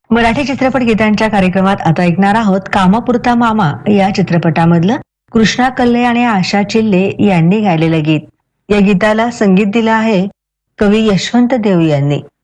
मराठी चित्रपट गीतांच्या कार्यक्रमात आता ऐकणार आहोत कामापुरता मामा या चित्रपटामधलं कृष्णा कल्ले आणि आशा चिल्ले यांनी गायलेलं गीत. या गीताला संगीत दिलं आहे कवी यशवंत देव यांनी.